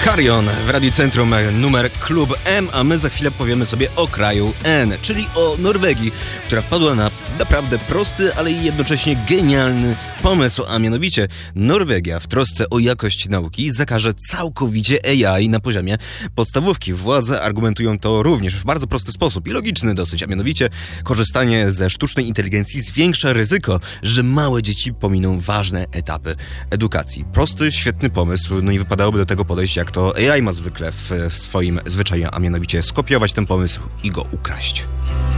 Karion w Radiocentrum numer Klub M, a my za chwilę powiemy sobie o kraju N, czyli o Norwegii, która wpadła na naprawdę prosty, ale i jednocześnie genialny pomysł, a mianowicie Norwegia w trosce o jakość nauki zakaże całkowicie AI na poziomie podstawówki. Władze argumentują to również w bardzo prosty sposób i logiczny dosyć, a mianowicie korzystanie ze sztucznej inteligencji zwiększa ryzyko, że małe dzieci pominą ważne etapy edukacji. Prosty, świetny pomysł, no i wypadałoby do tego podejść jak to AI ma zwykle w swoim zwyczaju, a mianowicie skopiować ten pomysł i go ukraść.